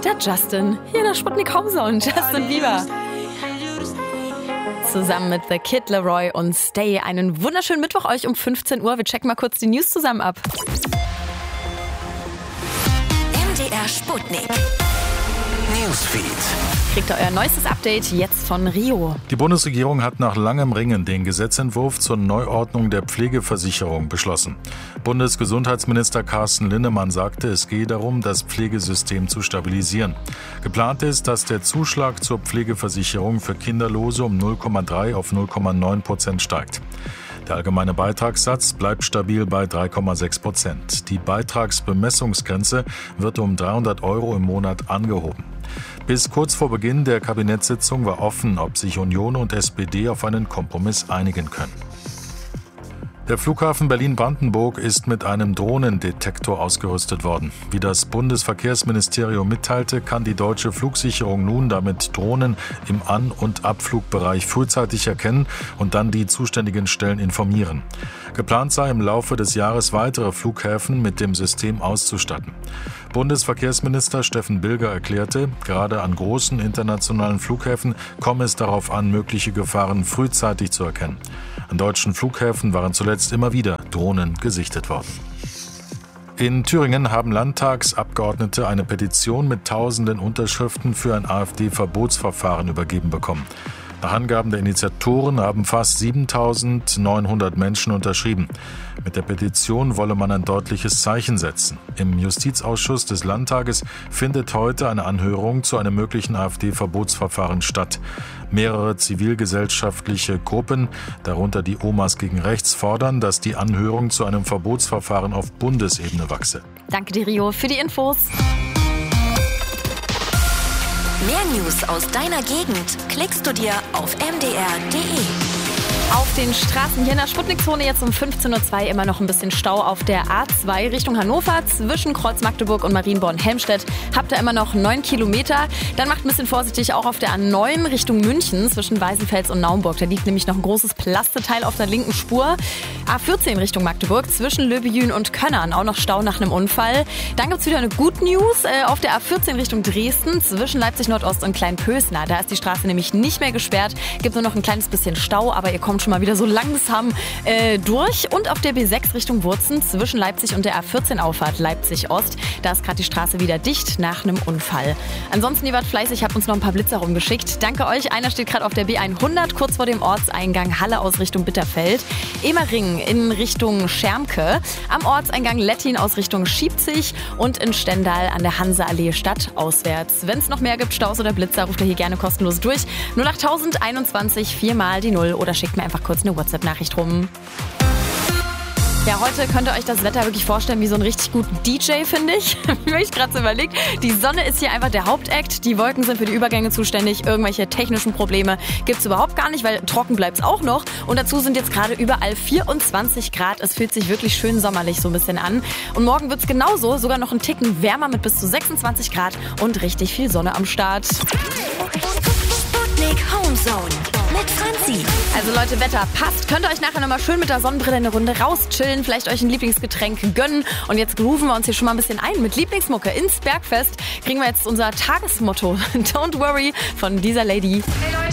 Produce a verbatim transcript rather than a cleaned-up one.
der Justin. Hier in der Sputnik Homezone, Justin Bieber. Zusammen mit The Kid Laroi und Stay. Einen wunderschönen Mittwoch euch um fünfzehn Uhr. Wir checken mal kurz die News zusammen ab. M D R Sputnik Newsfeed. Kriegt ihr euer neuestes Update jetzt von Rio. Die Bundesregierung hat nach langem Ringen den Gesetzentwurf zur Neuordnung der Pflegeversicherung beschlossen. Bundesgesundheitsminister Carsten Linnemann sagte, es gehe darum, das Pflegesystem zu stabilisieren. Geplant ist, dass der Zuschlag zur Pflegeversicherung für Kinderlose um null Komma drei auf null Komma neun Prozent steigt. Der allgemeine Beitragssatz bleibt stabil bei drei Komma sechs Prozent. Die Beitragsbemessungsgrenze wird um dreihundert Euro im Monat angehoben. Bis kurz vor Beginn der Kabinettssitzung war offen, ob sich Union und S P D auf einen Kompromiss einigen können. Der Flughafen Berlin-Brandenburg ist mit einem Drohnendetektor ausgerüstet worden. Wie das Bundesverkehrsministerium mitteilte, kann die deutsche Flugsicherung nun damit Drohnen im An- und Abflugbereich frühzeitig erkennen und dann die zuständigen Stellen informieren. Geplant sei im Laufe des Jahres weitere Flughäfen mit dem System auszustatten. Bundesverkehrsminister Steffen Bilger erklärte, gerade an großen internationalen Flughäfen komme es darauf an, mögliche Gefahren frühzeitig zu erkennen. An deutschen Flughäfen waren zuletzt immer wieder Drohnen gesichtet worden. In Thüringen haben Landtagsabgeordnete eine Petition mit tausenden Unterschriften für ein AfD-Verbotsverfahren übergeben bekommen. Nach Angaben der Initiatoren haben fast siebentausendneunhundert Menschen unterschrieben. Mit der Petition wolle man ein deutliches Zeichen setzen. Im Justizausschuss des Landtages findet heute eine Anhörung zu einem möglichen AfD-Verbotsverfahren statt. Mehrere zivilgesellschaftliche Gruppen, darunter die Omas gegen Rechts, fordern, dass die Anhörung zu einem Verbotsverfahren auf Bundesebene wachse. Danke dir, Rio, für die Infos. Mehr News aus deiner Gegend klickst du dir auf m d r punkt d e. Auf den Straßen hier in der Sputnikzone jetzt um fünfzehn Uhr zwei immer noch ein bisschen Stau auf der A zwei Richtung Hannover. Zwischen Kreuz Magdeburg und Marienborn-Helmstedt habt ihr immer noch neun Kilometer. Dann macht ein bisschen vorsichtig auch auf der A neun Richtung München zwischen Weißenfels und Naumburg. Da liegt nämlich noch ein großes Plasteteil auf der linken Spur. A vierzehn Richtung Magdeburg zwischen Löbejün und Könnern. Auch noch Stau nach einem Unfall. Dann gibt es wieder eine Good News äh, auf der A vierzehn Richtung Dresden zwischen Leipzig Nordost und Kleinpösner. Da ist die Straße nämlich nicht mehr gesperrt. Gibt nur noch ein kleines bisschen Stau, aber ihr kommt schon mal wieder so langsam äh, durch. Und auf der B sechs Richtung Wurzen zwischen Leipzig und der A vierzehn Auffahrt Leipzig Ost. Da ist gerade die Straße wieder dicht nach einem Unfall. Ansonsten, ihr wart fleißig, habt uns noch ein paar Blitzer rumgeschickt. Danke euch. Einer steht gerade auf der B hundert, kurz vor dem Ortseingang Halle aus Richtung Bitterfeld. Emering in Richtung Schermke. Am Ortseingang Lettin aus Richtung Schiebzig und in Stendal an der Hanseallee Stadt auswärts. Wenn es noch mehr gibt, Staus oder Blitzer, ruft ihr hier gerne kostenlos durch. null acht einundzwanzig, viermal die Null oder schickt mir einfach kurz eine WhatsApp-Nachricht rum. Ja, heute könnt ihr euch das Wetter wirklich vorstellen wie so einen richtig guten D J, finde ich. Wie mir ich gerade so überlegt. Die Sonne ist hier einfach der Hauptakt. Die Wolken sind für die Übergänge zuständig. Irgendwelche technischen Probleme gibt es überhaupt gar nicht, weil trocken bleibt es auch noch. Und dazu sind jetzt gerade überall vierundzwanzig Grad. Es fühlt sich wirklich schön sommerlich so ein bisschen an. Und morgen wird es genauso, sogar noch einen Ticken wärmer mit bis zu sechsundzwanzig Grad und richtig viel Sonne am Start. Sputnik Homezone mit Franzi. Also Leute, Wetter passt. Könnt ihr euch nachher nochmal schön mit der Sonnenbrille eine Runde rauschillen, vielleicht euch ein Lieblingsgetränk gönnen. Und jetzt grooven wir uns hier schon mal ein bisschen ein mit Lieblingsmucke ins Bergfest. Kriegen wir jetzt unser Tagesmotto Don't Worry von dieser Lady. Hey Leute,